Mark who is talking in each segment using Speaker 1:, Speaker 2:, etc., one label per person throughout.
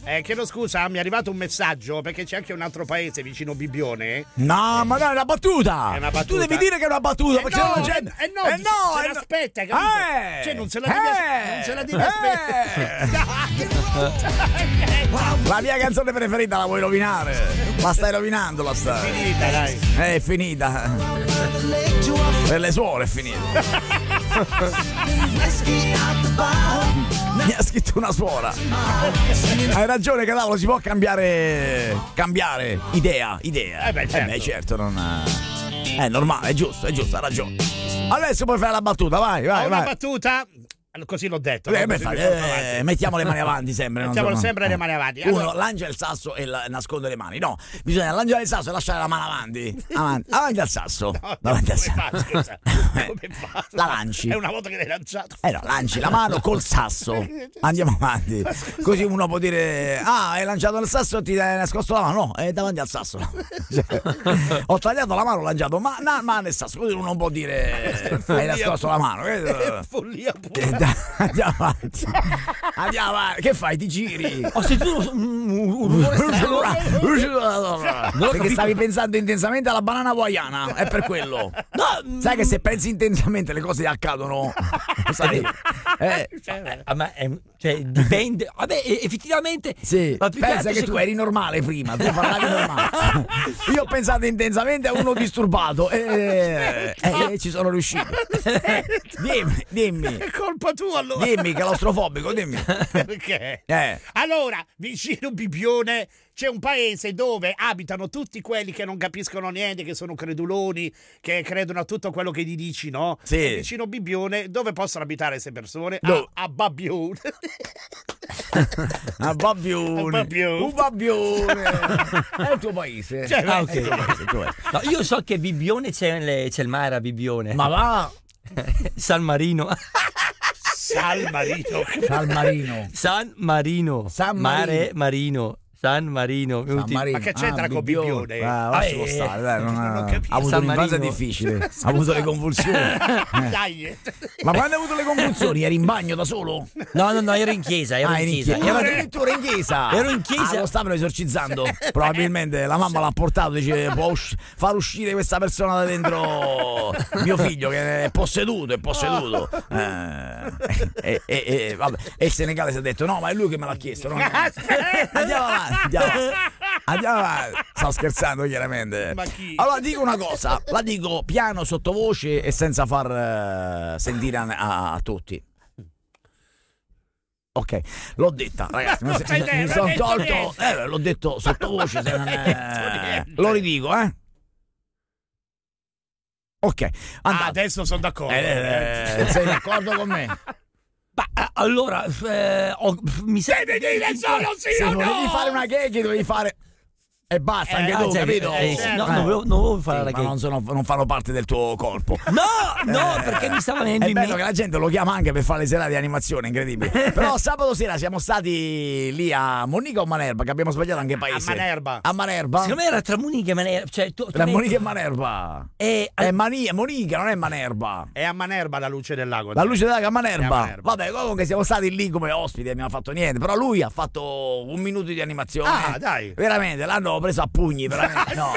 Speaker 1: Chiedo scusa, mi è arrivato un messaggio perché c'è anche un altro paese vicino Bibbione.
Speaker 2: No, ma no, è una battuta.
Speaker 1: È una battuta.
Speaker 2: Tu devi dire che è una battuta perché
Speaker 1: no,
Speaker 2: la gente...
Speaker 1: se l'aspetta, capito? Cioè non se la devi aspettare.
Speaker 2: La mia canzone preferita la vuoi rovinare? La stai rovinando, la stai.
Speaker 1: È finita, dai.
Speaker 2: È finita. Per le suore è finita. Mi ha scritto una suora. Hai ragione, cavolo, si può cambiare idea. Certo, non è normale, è giusto, ha ragione. Adesso puoi fare la battuta, vai.
Speaker 1: Una battuta. Così l'ho detto.
Speaker 2: Mettiamo le mani avanti sempre.
Speaker 1: Mettiamo sempre le mani avanti.
Speaker 2: Uno lancia il sasso e nasconde le mani. No, bisogna lanciare il sasso e lasciare la mano avanti. Avanti al sasso. Davanti al sasso. La lanci.
Speaker 1: È una volta che l'hai lanciato.
Speaker 2: No, lanci la mano col sasso. Andiamo avanti. Così uno può dire: ah, hai lanciato il sasso e ti hai nascosto la mano. No, è davanti al sasso. Ho tagliato la mano, ho lanciato mano nel sasso. Così uno non può dire: hai nascosto la mano.
Speaker 1: Follia pura.
Speaker 2: Andiamo avanti. Che fai? Ti giri?
Speaker 3: Ho sentito un
Speaker 2: perché stavi pensando intensamente alla banana hawaiana. È per quello.
Speaker 3: No,
Speaker 2: sai che se pensi intensamente le cose accadono. Sai?
Speaker 3: Dipende. Vabbè, effettivamente.
Speaker 2: Sì. Pensa che tu eri normale prima. Tu parlavi normale. Io ho pensato intensamente a uno disturbato e ci sono riuscito. Dimmi.
Speaker 1: È colpa tua, allora.
Speaker 2: Dimmi, claustrofobico, dimmi.
Speaker 1: Perché? Allora, vicino Bibbione c'è un paese dove abitano tutti quelli che non capiscono niente, che sono creduloni, che credono a tutto quello che gli dici, no?
Speaker 2: Sì.
Speaker 1: E vicino Bibbione, dove possono abitare queste persone?
Speaker 2: No.
Speaker 1: A Babbione.
Speaker 2: A Babbione. È il tuo paese.
Speaker 1: Cioè,
Speaker 3: ok.
Speaker 2: È il tuo paese.
Speaker 3: No, io so che Bibbione c'è il mare a Bibbione.
Speaker 2: Ma va.
Speaker 3: San Marino.
Speaker 1: San Marino.
Speaker 3: Mare Marino. San Marino.
Speaker 1: Ma che c'entra con Bibbione?
Speaker 2: Lascialo stare, dai,
Speaker 1: non capisco.
Speaker 2: ha avuto
Speaker 3: San
Speaker 2: un'infanzia
Speaker 3: Marino.
Speaker 2: difficile. Ha avuto le convulsioni.
Speaker 1: Dai.
Speaker 2: Ma quando hai avuto le convulsioni? Eri in bagno da solo?
Speaker 3: No, ero in chiesa. Ero
Speaker 2: Addirittura in chiesa.
Speaker 3: Ero in chiesa.
Speaker 2: Lo stavano esorcizzando. Probabilmente la mamma l'ha portato, dice: può far uscire questa persona da dentro mio figlio che è posseduto. Vabbè. E il Senegale si è detto: no, ma è lui che me l'ha chiesto. Andiamo avanti. Sto scherzando, chiaramente.
Speaker 1: Ma chi?
Speaker 2: Allora dico una cosa, la dico piano, sottovoce e senza far sentire a tutti. Ok, l'ho detta, ragazzi. Mi sono tolto. L'ho detto sottovoce. Lo ridico, Ok,
Speaker 1: adesso sono d'accordo.
Speaker 2: Sei d'accordo con me?
Speaker 3: Allora, mi
Speaker 1: Devi dire solo sì
Speaker 2: Se
Speaker 1: o
Speaker 2: volevi
Speaker 1: no!
Speaker 2: fare una gag dovevi fare e basta, anche tu, capito?
Speaker 3: non volevo fare la
Speaker 2: ma non fanno parte del tuo corpo.
Speaker 3: No, perché mi stava venendo
Speaker 2: È
Speaker 3: in
Speaker 2: bello
Speaker 3: mente.
Speaker 2: che la gente lo chiama anche per fare le serate di animazione, incredibile. Però sabato sera siamo stati lì a Monica o Manerba, che abbiamo sbagliato anche paese.
Speaker 1: A Manerba.
Speaker 3: Secondo me era tra Monica e Manerba. Cioè,
Speaker 2: Tra Monica e Manerba. È Monica, non è Manerba.
Speaker 1: È a Manerba la luce del lago.
Speaker 2: La luce dell'ago a Manerba.
Speaker 1: Manerba.
Speaker 2: Vabbè, comunque siamo stati lì come ospiti e non abbiamo fatto niente. Però lui ha fatto un minuto di animazione.
Speaker 1: Ah, dai.
Speaker 2: Veramente, l'hanno preso a pugni. Veramente. No,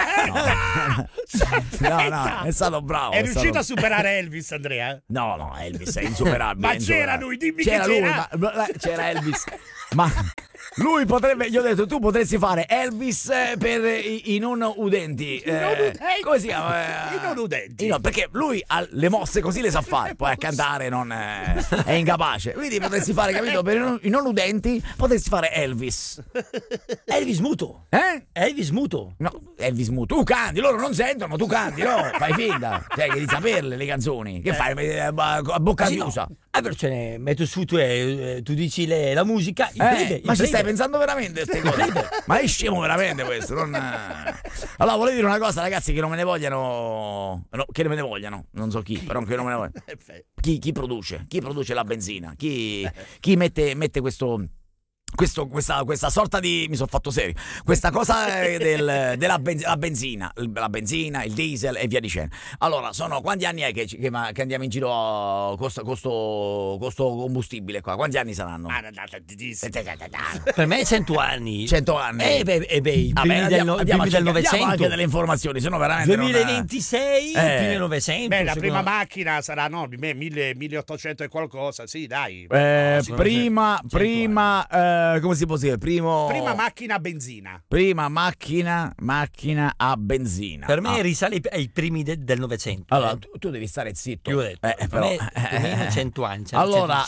Speaker 2: è stato bravo.
Speaker 1: È riuscito a superare Elvis, Andrea?
Speaker 2: No, Elvis è insuperabile.
Speaker 1: Ma c'era lui, dimmi
Speaker 2: c'era
Speaker 1: che
Speaker 2: lui, c'era Elvis. Ma lui potrebbe, gli ho detto, tu potresti fare Elvis per i non udenti. Come si chiama?
Speaker 1: I non udenti.
Speaker 2: No, perché lui ha le mosse così le sa fare, poi a cantare non è incapace. Quindi potresti fare, capito, per i non udenti potresti fare Elvis.
Speaker 3: Elvis muto. Elvis muto.
Speaker 2: No, Elvis muto. Tu canti, loro non sentono, tu canti, no? Fai finta. Cioè, che di saperle le canzoni. Che fai? A bocca chiusa.
Speaker 3: Però metto su tu dici la musica.
Speaker 2: Ma ci stai pensando veramente a queste cose? Ma è scemo veramente questo. Allora, volevo dire una cosa, ragazzi, che non me ne vogliano. No, che me ne vogliano. Non so chi, però che non me ne vogliano. Chi produce la benzina? Chi mette questo questa sorta di, mi sono fatto serio, questa cosa della benzina, il diesel e via dicendo. Allora, sono quanti anni è che andiamo in giro con sto combustibile qua? Quanti anni saranno?
Speaker 3: Per me 100 anni.
Speaker 2: 100 anni.
Speaker 3: I primi del Novecento.
Speaker 2: Anche delle informazioni, sono veramente
Speaker 3: 2026, primi 900.
Speaker 1: Beh, la prima macchina sarà 1800 e qualcosa, sì, dai.
Speaker 2: Prima come si può dire?
Speaker 1: Prima macchina a benzina.
Speaker 2: Prima macchina a benzina.
Speaker 3: Per me risale ai primi del Novecento.
Speaker 2: Allora, tu devi stare zitto.
Speaker 3: Io ho detto,
Speaker 2: però,
Speaker 3: più o meno 100 anni.
Speaker 2: Allora,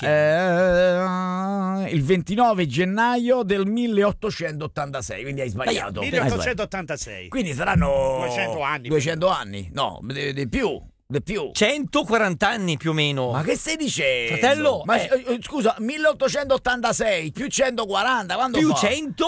Speaker 2: il 29 gennaio del 1886, quindi hai sbagliato.
Speaker 1: 1886.
Speaker 2: Quindi saranno
Speaker 1: 200 anni.
Speaker 2: 200 anni. No, di più.
Speaker 3: 140 anni più o meno.
Speaker 2: Ma che stai dicendo?
Speaker 3: Fratello,
Speaker 2: ma scusa, 1886 più 140, quando
Speaker 3: più
Speaker 2: fa?
Speaker 3: 100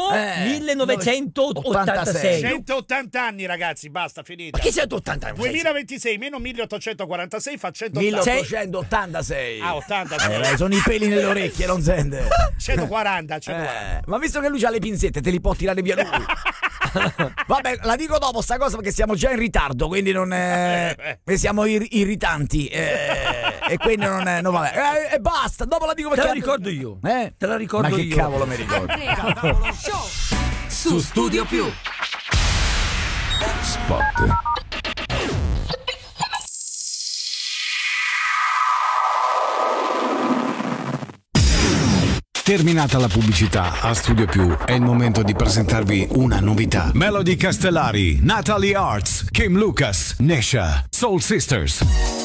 Speaker 3: 1986.
Speaker 1: 180 anni, ragazzi, basta, finita.
Speaker 3: Ma che 180 anni?
Speaker 1: 2026 meno 1846 fa 180.
Speaker 2: 1886.
Speaker 1: 86.
Speaker 2: Sono i peli nelle orecchie, non sente.
Speaker 1: 140.
Speaker 2: Ma visto che lui ha le pinzette, te li può tirare via lui. Vabbè, la dico dopo sta cosa perché siamo già in ritardo, quindi non siamo irritanti e quindi non vabbè. E basta, dopo la dico perché
Speaker 3: te la ricordo io. Te la ricordo io.
Speaker 2: Ma che cavolo mi ricordo?
Speaker 4: Su Studio Più.
Speaker 5: Spot. Terminata la pubblicità, a Studio Più è il momento di presentarvi una novità. Melody Castellari, Natalie Arts, Kim Lucas, Nesha, Soul Sisters.